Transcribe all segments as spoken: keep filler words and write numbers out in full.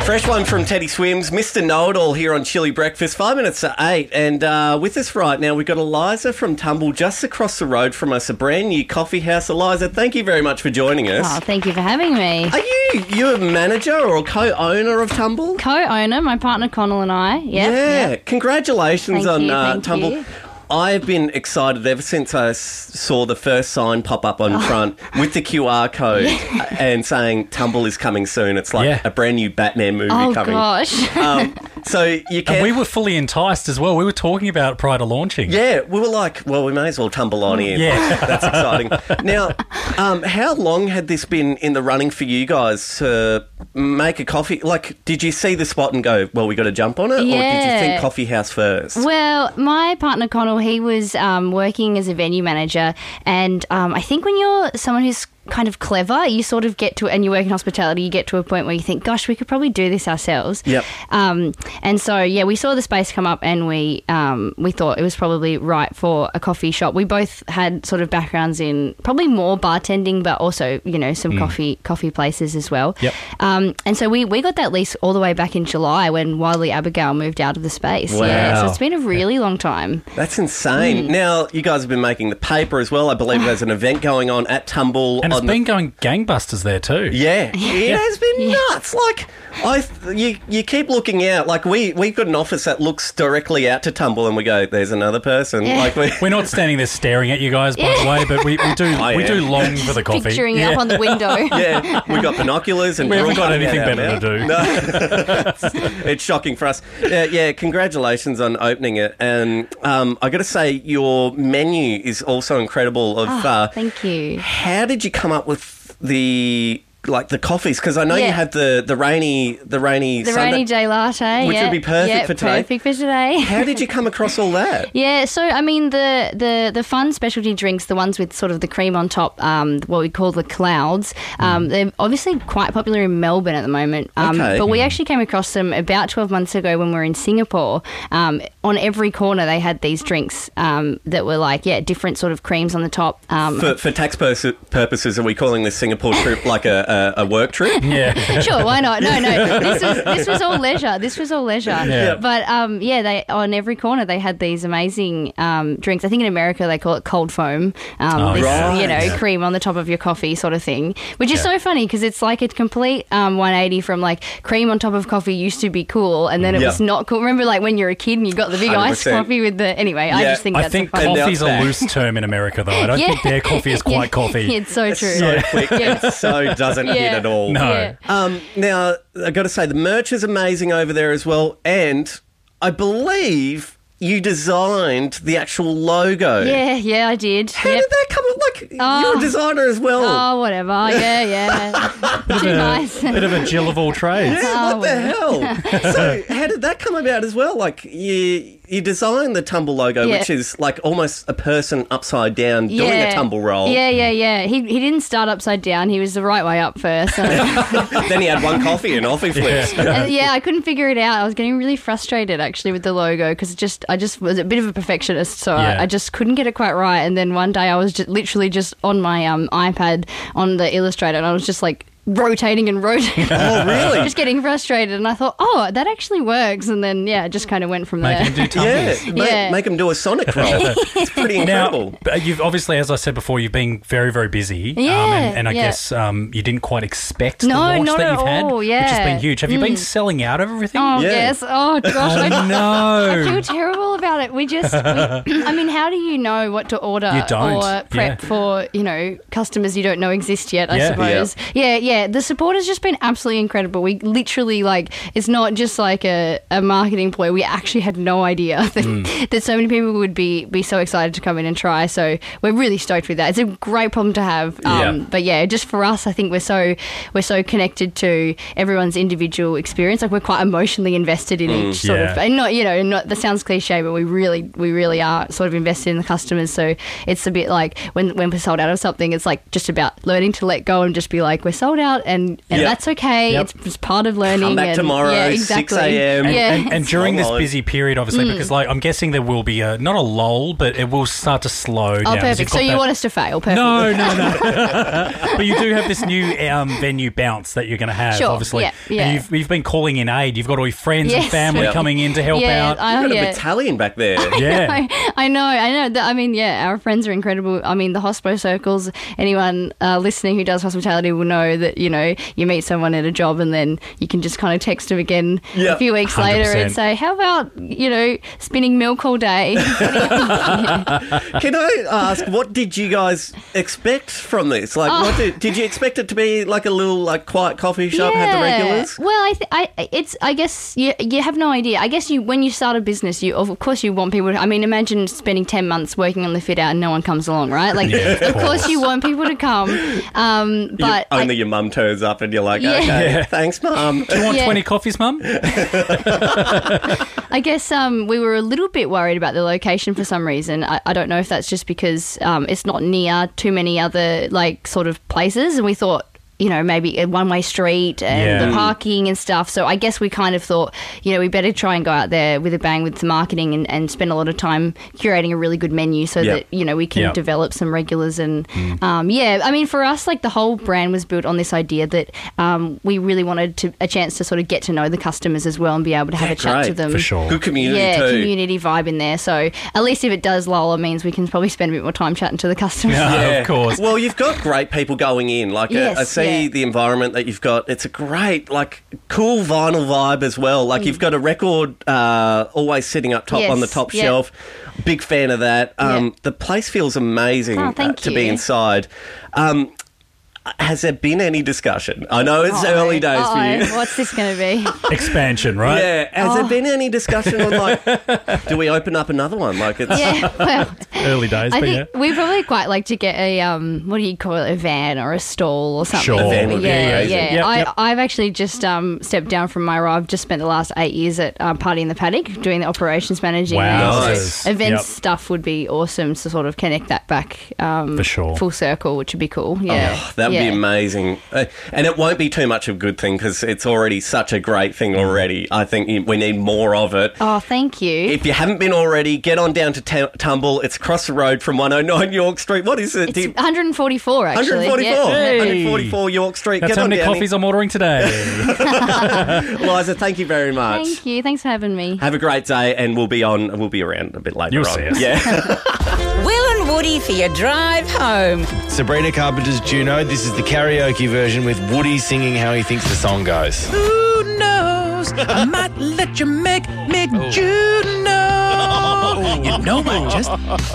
Fresh one from Teddy Swims, Mister Know-It-All here on Chili Breakfast, five minutes to eight. And uh, with us right now, we've got Eliza from Tumble just across the road from us, a brand new coffee house. Eliza, thank you very much for joining us. Oh, thank you for having me. Are you you a manager or a co-owner of Tumble? Co-owner, my partner Connell and I. Yep, yeah, yep. Congratulations Thank on you, uh, thank Tumble. you. I've been excited ever since I s- saw the first sign pop up on front with the Q R code and saying Tumble is coming soon. It's like Yeah. a brand new Batman movie Oh, coming. gosh. Um, so you can. And we were fully enticed as well. We were talking about it prior to launching. Yeah, we were like, well, we may as well tumble on in. Yeah. That's exciting. Now, um, how long had this been in the running for you guys to make a coffee? Like, did you see the spot and go, well, we got to jump on it? Or did you Yeah. think coffee house first? Well, my partner Connell, he was um, working as a venue manager, and um, I think when you're someone who's kind of clever, you sort of get to, and you work in hospitality, you get to a point where you think, gosh, we could probably do this ourselves. Yep. Um, and so, yeah, we saw the space come up, and we um, we thought it was probably right for a coffee shop. We both had sort of backgrounds in probably more bartending, but also, you know, some coffee coffee places as well. Yep. Um, and so we, we got that lease all the way back in July when Wiley Abigail moved out of the space. Yeah, so Wow. it's been a really long time. That's insane. Mm. Now, you guys have been making the paper as well. I believe there's an event going on at Tumble. And it's on been the- going gangbusters there too. Yeah, it has been nuts. Like, I, you, you keep looking out. Like, we we've got an office that looks directly out to Tumble, and we go, "There's another person." Yeah. Like, we, We're not standing there staring at you guys, by the way, but we, we do I we am. do long for the coffee. Picturing it up on the window. yeah, we got binoculars, and We haven't got drawing anything out better now. to do. No. it's, it's shocking for us. Yeah, yeah, congratulations on opening it, and um, I got to say, your menu is also incredible. Of Oh, uh, thank you. how did you come up with the like the coffees? Because I know you Yeah. had the the rainy the rainy The Sunday. rainy day latte, Which yeah. would be perfect yeah, for today. Perfect for today. How did you come across all that? Yeah, so I mean the, the, the fun specialty drinks, the ones with sort of the cream on top, um, what we call the clouds, um, they're obviously quite popular in Melbourne at the moment. Um, Okay. But we actually came across them about twelve months ago when we were in Singapore. Um, on every corner they had these drinks um, that were like, yeah, different sort of creams on the top. Um, For, for tax pers- purposes, are we calling this Singapore trip like a, a, a work trip? Yeah. Sure, why not? No, no. This was this was all leisure. This was all leisure. Yeah. But um, yeah, they on every corner they had these amazing um, drinks. I think in America they call it cold foam. Um, Oh, this, right. you know, Yeah. cream on the top of your coffee, sort of thing. Which is Yeah. so funny because it's like a complete um, one eighty from like cream on top of coffee used to be cool, and then it Yeah. was not cool. Remember, like when you're a kid and you got the big one hundred iced percent. coffee with the. Anyway, I Yeah, just think I that's think a funny. now coffee's it's a back. loose term in America, though. I don't Yeah. think their coffee is quite coffee. It's so true. So quick, Yeah. it so doesn't hit Yeah. at all. No. Yeah. Um, now, I got to say, the merch is amazing over there as well, and I believe you designed the actual logo. Yeah, yeah, I did. How Yep. did that come? Like, you're Oh. a designer as well. Oh, whatever. Yeah, yeah. Too nice. Bit of a Jill of all trades. Yeah, Oh, what the hell? So, how did that come about as well? Like, you you designed the Tumble logo, Yeah. which is like almost a person upside down doing a tumble roll. Yeah, yeah, yeah. He he didn't start upside down. He was the right way up first. And, Then he had one coffee and off he flips. and, yeah, I couldn't figure it out. I was getting really frustrated actually with the logo because just I just was a bit of a perfectionist, so Yeah. I, I just couldn't get it quite right. And then one day I was just literally just on my um, iPad on the Illustrator, and I was just like rotating and rotating. Oh, really? Just getting frustrated, and I thought, oh, that actually works. And then yeah, it just kind of went from there. Make him do Yeah, tumbles. make, Yeah. make him do a Sonic roll. It's pretty incredible. Now, uh, you've obviously, as I said before, you've been very, very busy. Yeah, um, and, and I yeah. guess um, you didn't quite expect the No, launch not that at you've had, all, which has yeah. been huge. Have you been selling out of everything? Oh Yeah. yes. Oh gosh. I, I no. feel terrible about it. We just, we, I mean, how do you know what to order You don't, or prep yeah. for, you know, customers you don't know exist yet, I Yeah. suppose. Yeah. yeah, The support has just been absolutely incredible. We literally, like, it's not just like a, a marketing ploy. We actually had no idea that, Mm. that so many people would be, be so excited to come in and try. So we're really stoked with that. It's a great problem to have. Um, Yeah. But yeah, just for us, I think we're so, we're so connected to everyone's individual experience. Like, we're quite emotionally invested in each sort of, yeah. and not, you know, not, that sounds cliche, but we we really we really are sort of invested in the customers. So it's a bit like when when we're sold out of something, it's like just about learning to let go and just be like, we're sold out, and, and Yep. that's okay. Yep. It's just part of learning. Come back and, tomorrow, yeah, six exactly. a.m. And, Yeah. and, and during this Come on. busy period, obviously, because like I'm guessing there will be a not a lull, but it will start to slow down. Oh, 'cause perfect. you've So got you that- want us to fail? Perfect. No, no, no. But you do have this new um, venue bounce that you're going to have, Sure, obviously. yeah, yeah. And you've, you've been calling in aid. You've got all your friends and Yes. family Yep. coming in to help yeah, out. I, You've got yeah. a battalion back there. yeah. I, I know, I know. That, I mean, yeah, our friends are incredible. I mean, the hospo circles, anyone uh, listening who does hospitality will know that, you know, you meet someone at a job and then you can just kind of text them again Yep. a few weeks one hundred later percent. and say, how about, you know, spinning milk all day? Can I ask, what did you guys expect from this? Like, what did, did you expect it to be like a little like quiet coffee shop, have the regulars? Well, I, th- I, it's, I guess you, you have no idea. I guess you, when you start a business, you, of course, you want people to, I mean, imagine spending ten months working on the fit out and no one comes along, right? Like, Yeah, of of course, course. you want people to come. Um, You- but I- only your mum turns up and you're like, Yeah. okay, Yeah. thanks, mum. Do you want Yeah. twenty coffees, Mum? I guess um, we were a little bit worried about the location for some reason. I, I don't know if that's just because um, it's not near too many other like sort of places, and we thought, you know, maybe a one-way street and Yeah. the parking and stuff. So I guess we kind of thought, you know, we better try and go out there with a bang with the marketing and, and spend a lot of time curating a really good menu so Yep. that, you know, we can Yep. develop some regulars. And um, yeah, I mean, for us, like the whole brand was built on this idea that um, we really wanted to a chance to sort of get to know the customers as well and be able to have Yeah, a chat great, to them. for sure. Good community Yeah, too. community vibe in there. So at least if it does lull, it means we can probably spend a bit more time chatting to the customers. Yeah. Of course. Well, you've got great people going in. Like, uh, Yes, I see yeah. the environment that you've got. It's a great, like, cool vinyl vibe as well. Like, you've got a record uh, always sitting up top Yes, on the top yeah. shelf. Big fan of that. Um, Yeah. The place feels amazing Oh, uh, thank to be you. inside. Um, has there been any discussion? I know it's Uh-oh. early days for you. Uh-oh. What's this going to be? Expansion, right? Yeah, has Oh. there been any discussion on like, do we open up another one? Like, it's Yeah, well, Early days, I but think yeah. we probably quite like to get a um, what do you call it, a van or a stall or something. Sure. A van would be yeah, amazing. yeah. Yep, I, yep. I've actually just um, stepped down from my role. I've just spent the last eight years at um, Party in the Paddock doing the operations managing. Wow. and Nice. Events Yep. stuff would be awesome to sort of connect that back um, For sure. full circle, which would be cool. Yeah, Oh, that would yeah. be amazing. Uh, and it won't be too much of a good thing because it's already such a great thing already. I think you- we need more of it. Oh, thank you. If you haven't been already, get on down to T- Tumble. It's across the road from one oh nine York Street. What is it? It's Do you- one forty-four actually. one forty-four. Yeah. Hey. one forty-four York Street. That's get how on many down coffees I'm ordering today. here. Liza, thank you very much. Thank you. Thanks for having me. Have a great day, and we'll be on. We'll be around a bit later. You'll on. see us. Yeah. Will and Woody for your drive home. Sabrina Carpenter's Juno. This is the karaoke version with Woody singing how he thinks the song goes. Who knows? I might let you make me Juno. You know I just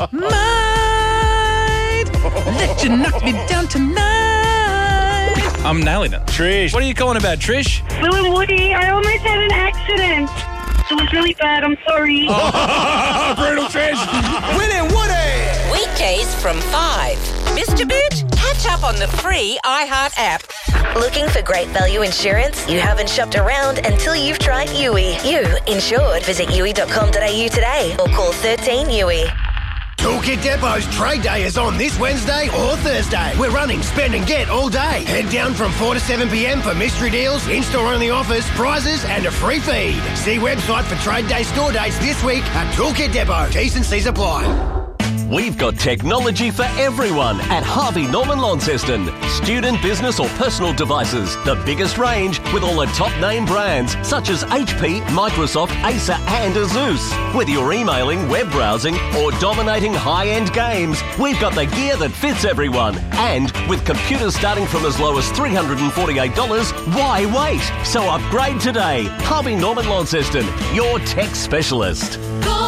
might let you knock me down tonight. I'm nailing it. Trish. What are you calling about, Trish? Will and Woody, I almost had an accident. It was really bad. I'm sorry. Brutal Trish. Will and Woody. Weekdays from five. Mister Boot, catch up on the free iHeart app. Looking for great value insurance? You haven't shopped around until you've tried U I. You insured. Visit U I dot com dot A U today or call thirteen U I. Toolkit Depot's Trade Day is on this Wednesday or Thursday. We're running Spend and Get all day. Head down from four to seven p.m. for mystery deals, in-store only offers, prizes and a free feed. See website for Trade Day store dates this week at Toolkit Depot. T's and C's apply. We've got technology for everyone at Harvey Norman Launceston. Student, business or personal devices. The biggest range with all the top name brands such as H P, Microsoft, Acer and Asus. Whether you're emailing, web browsing or dominating high-end games, we've got the gear that fits everyone. And with computers starting from as low as three hundred forty-eight dollars, why wait? So upgrade today. Harvey Norman Launceston, your tech specialist.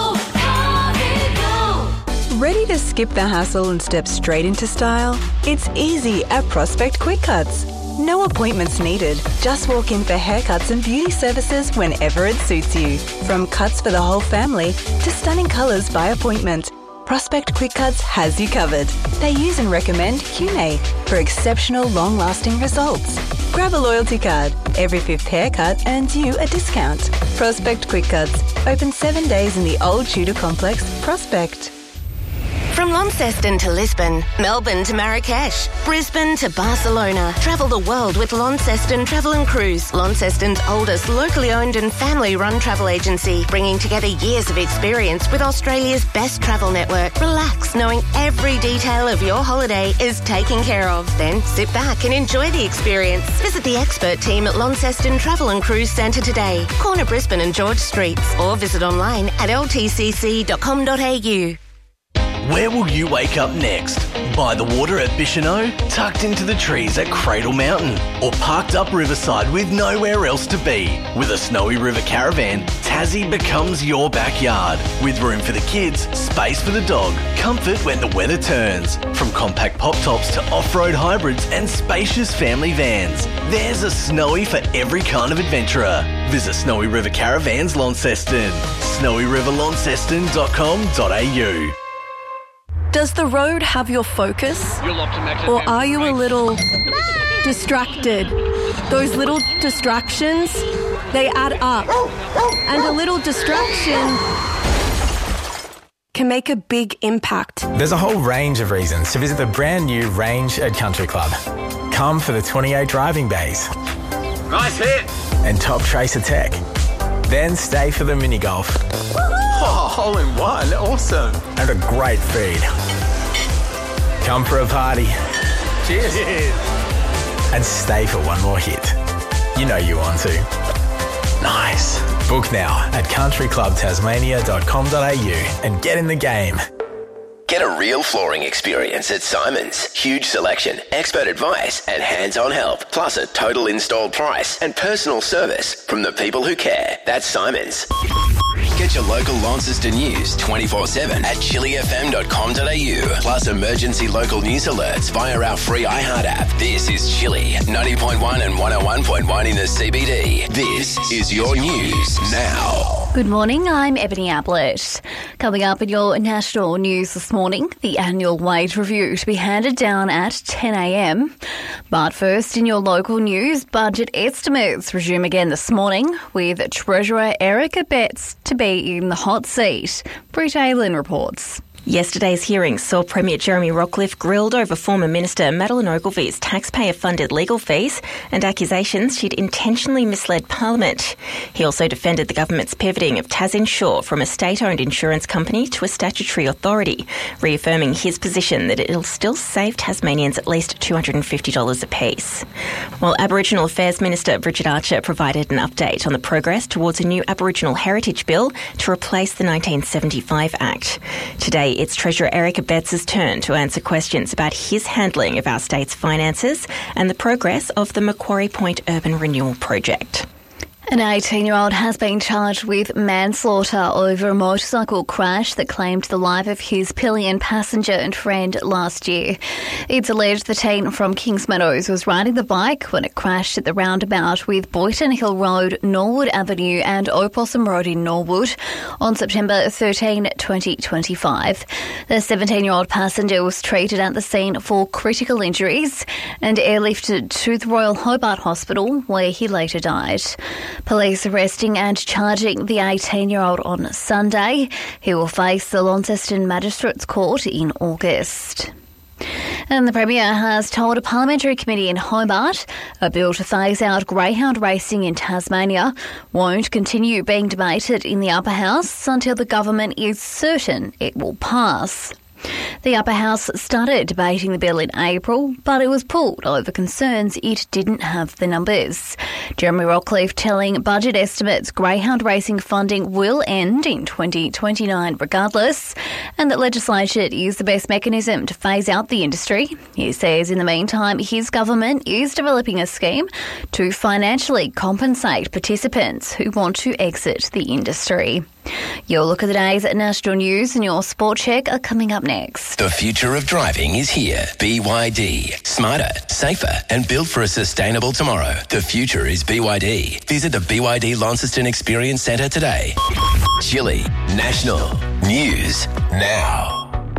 Ready to skip the hassle and step straight into style? It's easy at Prospect Quick Cuts. No appointments needed. Just walk in for haircuts and beauty services whenever it suits you. From cuts for the whole family to stunning colours by appointment. Prospect Quick Cuts has you covered. They use and recommend Humay for exceptional long-lasting results. Grab a loyalty card. Every fifth haircut earns you a discount. Prospect Quick Cuts. Open seven days in the Old Tudor Complex, Prospect. From Launceston to Lisbon, Melbourne to Marrakesh, Brisbane to Barcelona. Travel the world with Launceston Travel and Cruise, Launceston's oldest locally owned and family-run travel agency, bringing together years of experience with Australia's best travel network. Relax, knowing every detail of your holiday is taken care of. Then sit back and enjoy the experience. Visit the expert team at Launceston Travel and Cruise Centre today, corner Brisbane and George Streets, or visit online at l t c c dot com dot a u. Where will you wake up next? By the water at Bicheno? Tucked into the trees at Cradle Mountain? Or parked up riverside with nowhere else to be? With a Snowy River Caravan, Tassie becomes your backyard. With room for the kids, space for the dog, comfort when the weather turns. From compact pop tops to off-road hybrids and spacious family vans. There's a Snowy for every kind of adventurer. Visit Snowy River Caravans Launceston. snowy river launceston dot com dot a u. Does the road have your focus? Or are you a little distracted? Those little distractions, they add up. And a little distraction can make a big impact. There's a whole range of reasons to visit the brand new Range at Country Club. Come for the twenty-eight driving bays. Nice hit! And top tracer tech. Then stay for the mini golf. Oh, hole in one. Awesome. And a great feed. Come for a party. Cheers. Cheers. And stay for one more hit. You know you want to. Nice. Book now at country club tasmania dot com dot a u and get in the game. Get a real flooring experience at Simon's. Huge selection, expert advice and hands-on help. Plus a total install price and personal service from the people who care. That's Simon's. Get your local Launceston news twenty-four seven at chili f m dot com dot a u. Plus emergency local news alerts via our free iHeart app. This is Chili, ninety point one and one oh one point one in the C B D. This is your news now. Good morning, I'm Ebony Ablett. Coming up in your national news this morning, the annual wage review to be handed down at ten a m. But first, in your local news, budget estimates resume again this morning with Treasurer Erica Betts to be in the hot seat. Britt Aylan reports. Yesterday's hearing saw Premier Jeremy Rockliff grilled over former Minister Madeleine Ogilvy's taxpayer-funded legal fees and accusations she'd intentionally misled Parliament. He also defended the government's pivoting of TasInsure from a state-owned insurance company to a statutory authority, reaffirming his position that it'll still save Tasmanians at least two hundred fifty dollars apiece. While Aboriginal Affairs Minister Bridget Archer provided an update on the progress towards a new Aboriginal Heritage Bill to replace the nineteen seventy-five Act. Today, it's Treasurer Erica Betts' turn to answer questions about his handling of our state's finances and the progress of the Macquarie Point Urban Renewal Project. An eighteen-year-old has been charged with manslaughter over a motorcycle crash that claimed the life of his pillion passenger and friend last year. It's alleged the teen from Kings Meadows was riding the bike when it crashed at the roundabout with Boyton Hill Road, Norwood Avenue and Opossum Road in Norwood on September thirteenth, twenty twenty-five. The seventeen-year-old passenger was treated at the scene for critical injuries and airlifted to the Royal Hobart Hospital, where he later died. Police arresting and charging the eighteen-year-old on Sunday. He will face the Launceston Magistrates Court in August. And the Premier has told a parliamentary committee in Hobart a bill to phase out greyhound racing in Tasmania won't continue being debated in the upper house until the government is certain it will pass. The upper house started debating the bill in April, but it was pulled over concerns it didn't have the numbers. Jeremy Rockliff telling budget estimates greyhound racing funding will end in twenty twenty-nine regardless, and that legislation is the best mechanism to phase out the industry. He says in the meantime his government is developing a scheme to financially compensate participants who want to exit the industry. Your look at the day's national news and your sport check are coming up next. The future of driving is here. B Y D. Smarter, safer and built for a sustainable tomorrow. The future is B Y D. Visit the B Y D Launceston Experience Centre today. Chili National News Now.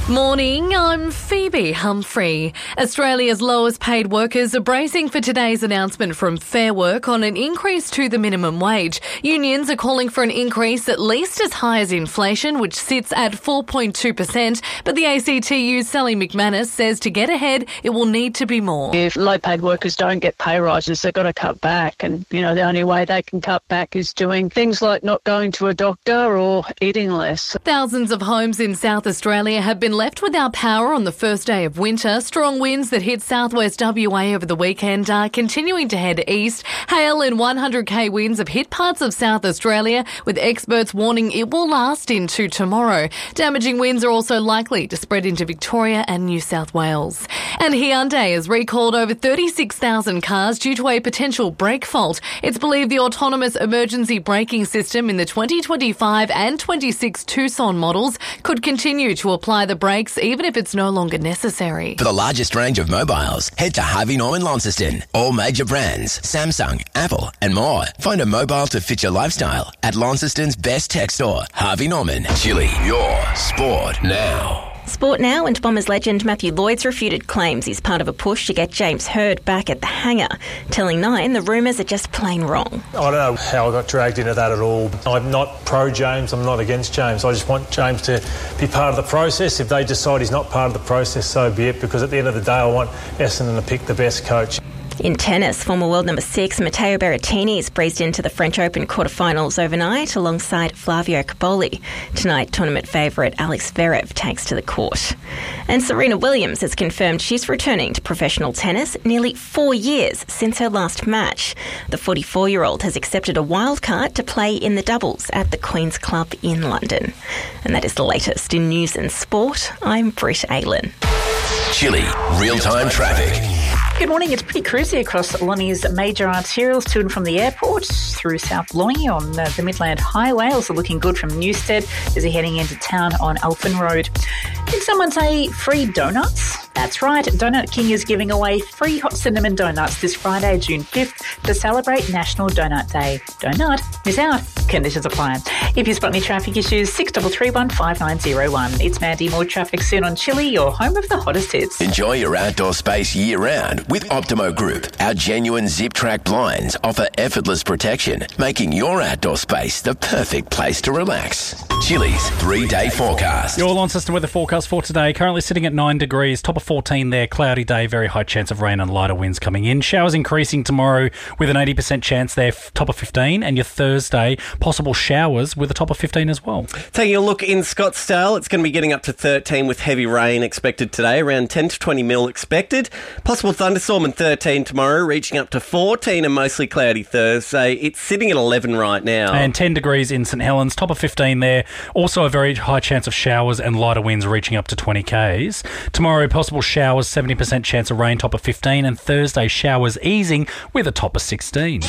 Morning, I'm Phoebe Humphrey. Australia's lowest paid workers are bracing for today's announcement from Fair Work on an increase to the minimum wage. Unions are calling for an increase at least as high as inflation, which sits at four point two percent. But the A C T U's Sally McManus says to get ahead, it will need to be more. If low-paid workers don't get pay rises, they've got to cut back. And, you know, the only way they can cut back is doing things like not going to a doctor or eating less. Thousands of homes in South Australia have been left without power on the first day of winter. Strong winds that hit southwest W A over the weekend are continuing to head east. Hail and one hundred k winds have hit parts of South Australia, with experts warning it will last into tomorrow. Damaging winds are also likely to spread into Victoria and New South Wales. And Hyundai has recalled over thirty-six thousand cars due to a potential brake fault. It's believed the autonomous emergency braking system in the twenty twenty-five and twenty-six Tucson models could continue to apply the brakes even if it's no longer necessary. For the largest range of mobiles, head to Harvey Norman Launceston. All major brands, Samsung, Apple and more. Find a mobile to fit your lifestyle at Launceston's best tech store, Harvey Norman. Chili, your sport now. Sport now, and Bombers legend Matthew Lloyd's refuted claims he's part of a push to get James Hird back at the hangar, telling Nine the rumours are just plain wrong. I don't know how I got dragged into that at all. I'm not pro-James, I'm not against James. I just want James to be part of the process. If they decide he's not part of the process, so be it, because at the end of the day I want Essendon to pick the best coach. In tennis, former world number six Matteo Berrettini's breezed into the French Open quarterfinals overnight alongside Flavio Cobolli. Tonight, tournament favourite Alex Zverev takes to the court. And Serena Williams has confirmed she's returning to professional tennis nearly four years since her last match. The forty-four-year-old has accepted a wild card to play in the doubles at the Queen's Club in London. And that is the latest in news and sport. I'm Britt Aylen. Chili, real-time traffic. Good morning. It's pretty cruisy across Lonnie's major arterials to and from the airport through South Lonnie on uh, the Midland Highway. Also looking good from Newstead as you're heading into town on Alphen Road. Did someone say free donuts? That's right. Donut King is giving away free hot cinnamon donuts this Friday, June fifth, to celebrate National Donut Day. Donut, miss out. Conditions apply. If you spot any traffic issues, six three three one five nine zero one. It's Mandy. More traffic soon on Chili, your home of the hottest hits. Enjoy your outdoor space year-round with Optimo Group. Our genuine zip-track blinds offer effortless protection, making your outdoor space the perfect place to relax. Chili's three-day forecast. Your Launceston weather forecast for today, currently sitting at nine degrees, top of fourteen there, cloudy day, very high chance of rain and lighter winds coming in. Showers increasing tomorrow with an eighty percent chance there, top of fifteen, and your Thursday, possible showers with a top of fifteen as well. Taking a look in Scottsdale, it's going to be getting up to thirteen with heavy rain expected today, around ten to twenty mil expected. Possible thunderstorm in thirteen tomorrow, reaching up to fourteen and mostly cloudy Thursday. It's sitting at eleven right now. And ten degrees in St Helens, top of fifteen there. Also a very high chance of showers and lighter winds reaching up to twenty k's. Tomorrow, possible showers, seventy percent chance of rain, top of fifteen, and Thursday showers easing with a top of sixteen.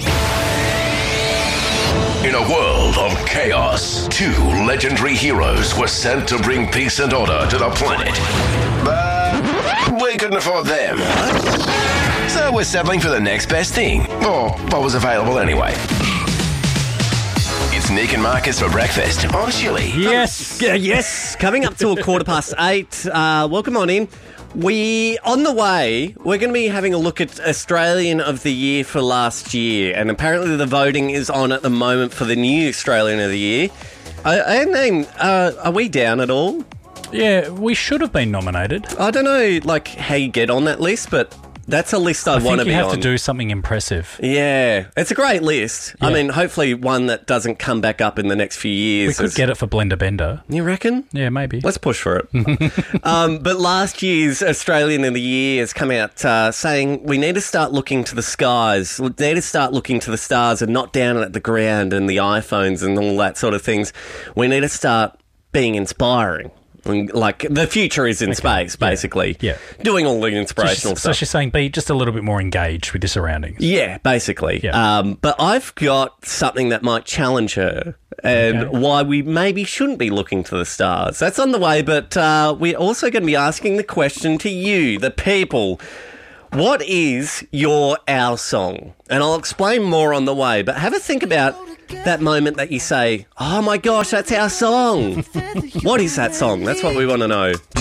In a world of chaos, two legendary heroes were sent to bring peace and order to the planet. But we couldn't afford them. So we're settling for the next best thing, or what was available anyway. It's Nick and Marcus for breakfast on Chili. Yes, uh, yes. Coming up to a quarter past eight. Uh, welcome on in. We, on the way, we're going to be having a look at Australian of the Year for last year. And apparently the voting is on at the moment for the new Australian of the Year. I, I mean, uh, are we down at all? Yeah, we should have been nominated. I don't know, like, how you get on that list, but that's a list I, I want to be on. you have to do something impressive. Yeah, it's a great list. Yeah. I mean, hopefully one that doesn't come back up in the next few years. We could get it for Blender Bender. You reckon? Yeah, maybe. Let's push for it. um, but last year's Australian of the Year has come out uh, saying we need to start looking to the skies. We need to start looking to the stars and not down at the ground and the iPhones and all that sort of things. We need to start being inspiring. Like, the future is in okay. space, basically. Yeah. yeah. Doing all the inspirational so stuff. So she's saying be just a little bit more engaged with your surroundings. Yeah, basically. Yeah. Um, but I've got something that might challenge her and okay. why we maybe shouldn't be looking to the stars. That's on the way, but uh, we're also going to be asking the question to you, the people. What is your Our song? And I'll explain more on the way, but have a think about that moment that you say, oh my gosh, that's our song. What is that song? That's what we want to know.